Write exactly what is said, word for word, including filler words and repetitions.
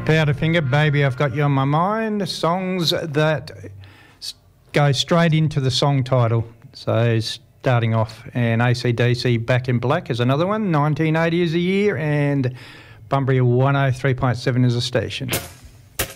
Powderfinger, Baby I've Got You On My Mind, songs that go straight into the song title. So starting off, and A C D C Back in Black is another one, nineteen eighty is a year, and Bunbury one oh three point seven is a station.